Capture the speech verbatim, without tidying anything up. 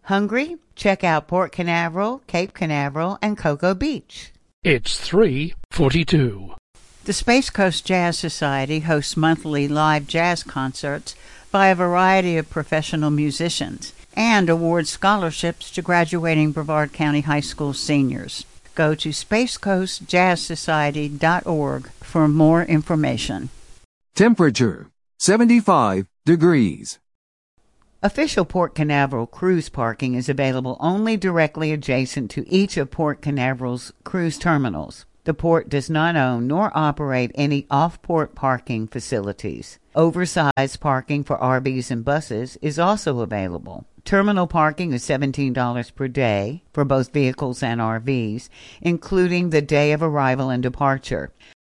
Hungry? Check out Port Canaveral, Cape Canaveral, and Cocoa Beach. It's three forty-two. The Space Coast Jazz Society hosts monthly live jazz concerts by a variety of professional musicians and awards scholarships to graduating Brevard County High School seniors. Go to space coast jazz society dot org for more information. Temperature seventy-five degrees. Official Port Canaveral cruise parking is available only directly adjacent to each of Port Canaveral's cruise terminals. The port does not own nor operate any off-port parking facilities. Oversized parking for R Vs and buses is also available. Terminal parking is seventeen dollars per day for both vehicles and R Vs, including the day of arrival and departure.